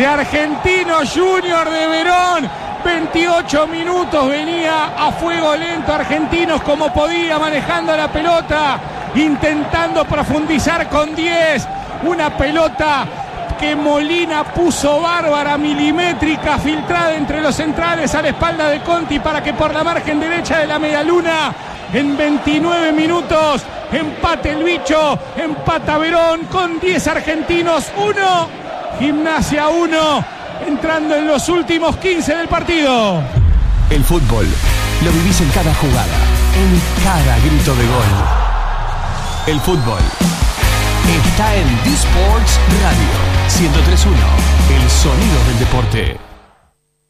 de Argentinos Junior de Verón. 28 minutos venía a fuego lento Argentinos como podía, manejando la pelota, intentando profundizar con 10. Una pelota que Molina puso bárbara, milimétrica, filtrada entre los centrales a la espalda de Conti para que por la margen derecha de la medialuna, en 29 minutos, empate el bicho, empata Verón con 10 Argentinos, 1, Gimnasia 1. Entrando en los últimos 15 del partido. El fútbol lo vivís en cada jugada, en cada grito de gol. El fútbol está en D-Sports Radio 103.1, el sonido del deporte.